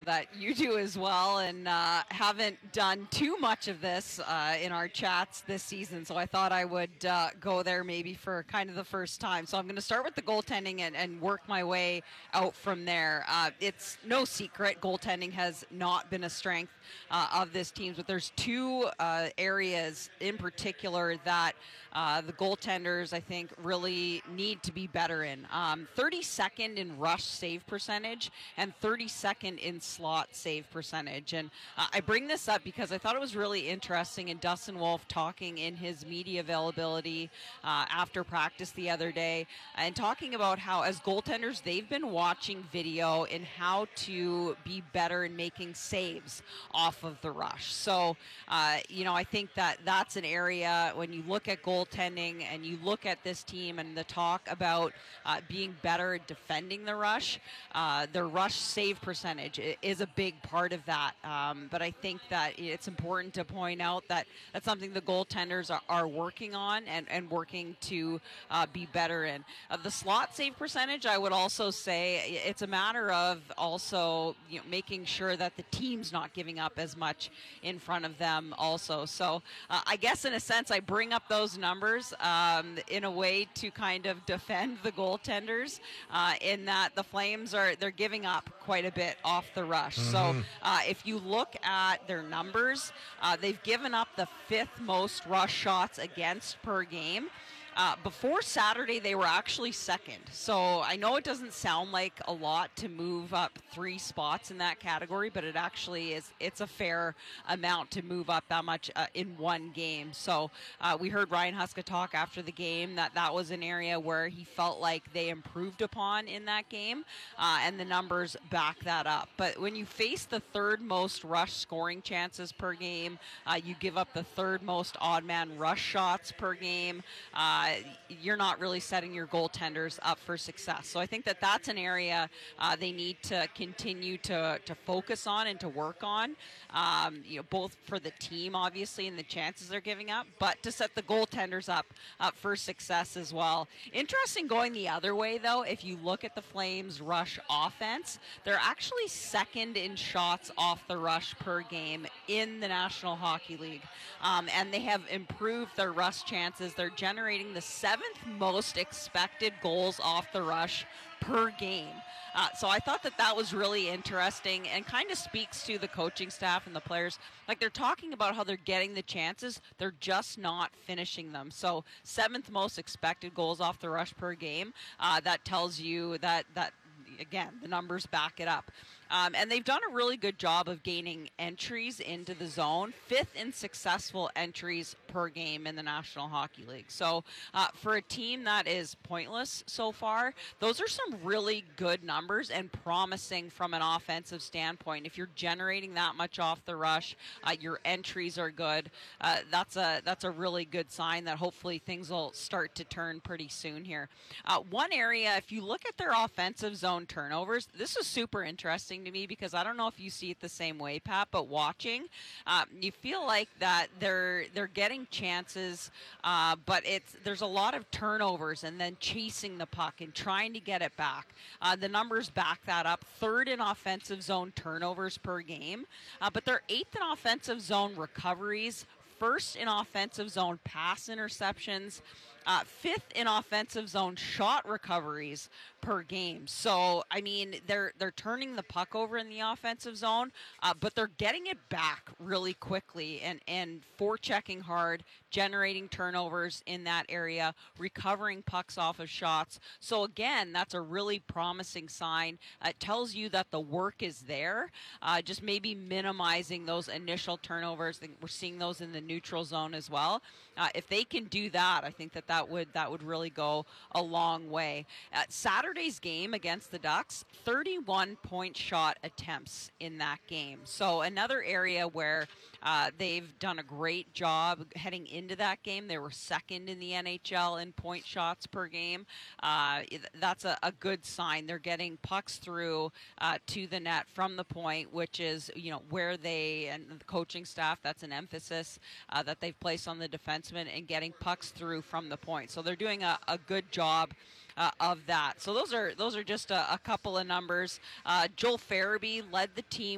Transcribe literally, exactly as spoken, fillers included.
that you do as well, and uh, haven't done too much of this uh, in our chats this season. So I thought I would uh, go there maybe for kind of the first time. So I'm going to start with the goaltending and, and work my way out from there. Uh, it's no secret goaltending has not been a strength uh, of this team, but there's two uh, areas in particular that uh, the goaltenders, I think, really need to be better in. Um, thirty-second in rush save percentage and thirty-second in slot save percentage. And uh, I bring this up because I thought it was really interesting in Dustin Wolf talking in his media availability uh, after practice the other day and talking about how as goaltenders they've been watching video in how to be better in making saves off of the rush. So, uh, you know, I think that that's an area when you look at goaltending and you look at this team and the talk about uh, being better at defending the rush, uh, their rush save percentage is a big part of that. Um, but I think that it's important to point out that that's something the goaltenders are, are working on and, and working to uh, be better in. Uh, the slot save percentage, I would also say it's a matter of also, you know, making sure that the team's not giving up as much in front of them also. So uh, I guess in a sense I bring up those numbers um, in a way to kind of defend the goaltenders uh, in that the Flames are they're giving up quite a bit off the rush. Mm-hmm. So uh, if you look at their numbers, uh, they've given up the fifth most rush shots against per game. Uh, before Saturday, they were actually second. So I know it doesn't sound like a lot to move up three spots in that category, but it actually is. It's a fair amount to move up that much uh, in one game. So uh, we heard Ryan Huska talk after the game that that was an area where he felt like they improved upon in that game, uh, and the numbers back that up. But when you face the third most rush scoring chances per game, uh, you give up the third most odd man rush shots per game. Uh, Uh, you're not really setting your goaltenders up for success. So I think that that's an area uh, they need to continue to, to focus on and to work on, um, you know, both for the team, obviously, and the chances they're giving up, but to set the goaltenders up, up for success as well. Interesting going the other way, though, if you look at the Flames' rush offense, they're actually second in shots off the rush per game in the National Hockey League, um, and they have improved their rush chances. They're generating the seventh most expected goals off the rush per game. Uh, so I thought that that was really interesting and kind of speaks to the coaching staff and the players. Like, they're talking about how they're getting the chances, they're just not finishing them. So seventh most expected goals off the rush per game. Uh, that tells you that, that again, the numbers back it up. Um, and they've done a really good job of gaining entries into the zone, fifth in successful entries per game in the National Hockey League. So uh, for a team that is pointless so far, those are some really good numbers and promising from an offensive standpoint. If you're generating that much off the rush, uh, your entries are good. Uh, that's a that's a really good sign that hopefully things will start to turn pretty soon here. Uh, one area, if you look at their offensive zone turnovers, this is super interesting to me because I don't know if you see it the same way, Pat, but watching, um, you feel like that they're they're getting chances, uh, but it's there's a lot of turnovers and then chasing the puck and trying to get it back. Uh, the numbers back that up. Third in offensive zone turnovers per game, uh, but they're eighth in offensive zone recoveries, first in offensive zone pass interceptions, uh, fifth in offensive zone shot recoveries per game. So, I mean, they're they're turning the puck over in the offensive zone, uh, but they're getting it back really quickly and, and forechecking hard, generating turnovers in that area, recovering pucks off of shots. So, again, that's a really promising sign. Uh, it tells you that the work is there, uh, just maybe minimizing those initial turnovers. We're seeing those in the neutral zone as well. Uh, if they can do that, I think that that would, that would really go a long way. At Saturday, Saturday's game against the Ducks, thirty-one point shot attempts in that game. So another area where uh, they've done a great job heading into that game. They were second in the N H L in point shots per game. Uh, that's a, a good sign. They're getting pucks through uh, to the net from the point, which is, you know, where they and the coaching staff, that's an emphasis uh, that they've placed on the defensemen and getting pucks through from the point. So they're doing a, a good job Uh, of that. So those are those are just a, a couple of numbers. Uh, Joel Farabee led the team